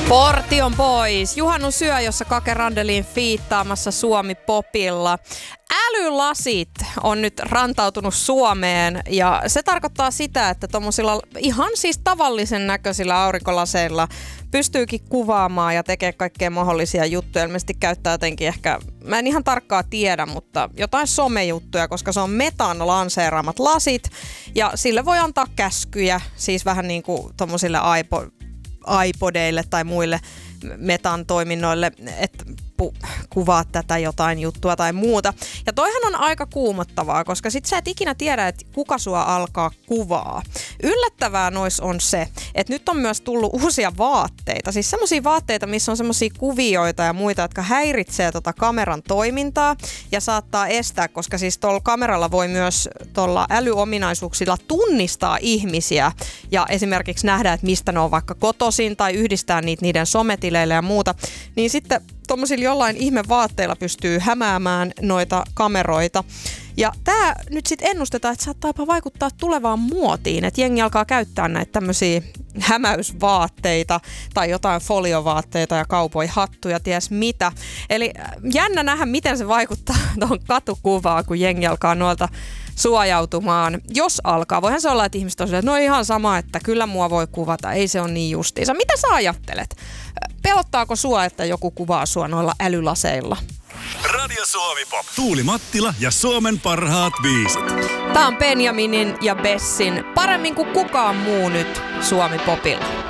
Portti on pois. Juhannusyö, jossa Kake Randelin fiittaamassa Suomi Popilla. Älylasit on nyt rantautunut Suomeen ja se tarkoittaa sitä, että tommosilla ihan siis tavallisen näköisillä aurinkolaseilla pystyykin kuvaamaan ja tekee kaikkea mahdollisia juttuja. Ilmeisesti käyttää jotenkin ehkä, mä en ihan tarkkaa tiedä, mutta jotain somejuttuja, koska se on Metan lanseeraamat lasit ja sille voi antaa käskyjä, siis vähän niin kuin tommosille iPodeille tai muille Metan toiminnoille, että kuvaa tätä jotain juttua tai muuta. Ja toihan on aika kuumottavaa, koska sit sä et ikinä tiedä, että kuka sua alkaa kuvaa. Yllättävää nois on se, että nyt on myös tullut uusia vaatteita. Siis semmosia vaatteita, missä on semmosia kuvioita ja muita, jotka häiritsee kameran toimintaa ja saattaa estää, koska siis tuolla kameralla voi myös tuolla älyominaisuuksilla tunnistaa ihmisiä ja esimerkiksi nähdä, että mistä ne on vaikka kotoisin tai yhdistää niitä niiden sometileille ja muuta. Niin sitten tuommoisilla jollain ihmevaatteilla pystyy hämäämään noita kameroita. Ja tää nyt sitten ennustetaan, että saattaa jopa vaikuttaa tulevaan muotiin, että jengi alkaa käyttää näitä tämmöisiä hämäysvaatteita tai jotain foliovaatteita ja kaupoihattuja, ties mitä. Eli jännä nähdä, miten se vaikuttaa tuohon katukuvaan, kun jengi alkaa noilta suojautumaan. Jos alkaa, voihan se olla, että ihmiset on silleen, että no ihan sama, että kyllä mua voi kuvata, ei se ole niin justiinsa. Mitä sä ajattelet? Pelottaako sua, että joku kuvaa sua noilla älylaseilla? Radio Suomi Pop. Tuuli Mattila ja Suomen parhaat biisit. Tää on Benjaminin ja Bessin Paremmin kuin kukaan muu nyt Suomi Popilla.